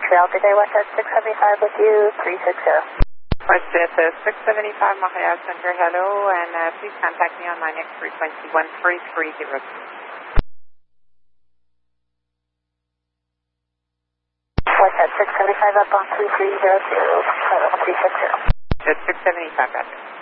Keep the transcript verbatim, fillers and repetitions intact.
Montreal, good day, WestJet six seventy-five with you, three six zero. WestJet uh, six seventy-five Montreal Center, hello, and uh, please contact me on my next frequency, one three three zero two. WestJet six seventy-five up on three three zero two, three six zero. WestJet six seventy-five, gotcha.